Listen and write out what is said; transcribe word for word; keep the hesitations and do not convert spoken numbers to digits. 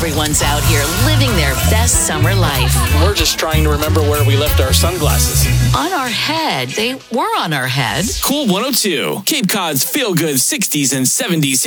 Everyone's out here living their best summer life. We're just trying to remember where we left our sunglasses. On our head. They were on our head. Cool one oh two, Cape Cod's feel-good sixties and seventies